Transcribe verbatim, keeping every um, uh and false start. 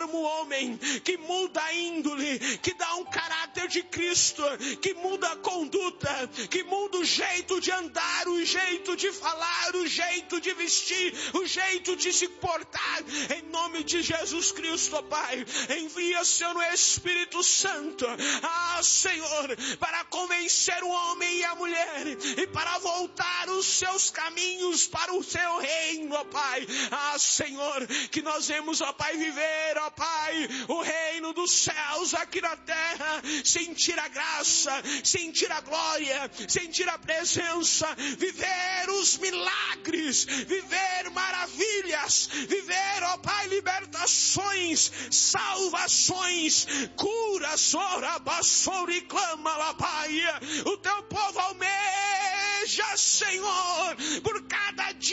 transforma o homem, que muda a índole, que dá um caráter de Cristo, que muda a conduta, que muda o jeito de andar, o jeito de falar, o jeito de vestir, o jeito de se portar. Em nome de Jesus Cristo, ó Pai, envia, Senhor, o Espírito Santo, ah, Senhor, para convencer o homem e a mulher, e para voltar os seus caminhos para o seu reino, ó Pai. Ah, Senhor, que nós vemos, ó Pai, viver, ó Pai, o reino dos céus aqui na terra, sentir a graça, sentir a glória, sentir a presença, viver os milagres, viver maravilhas, viver, ó Pai, libertações, salvações, curas, ora, bassoura e clama, ó Pai. O teu povo almeja, Senhor, por cada dia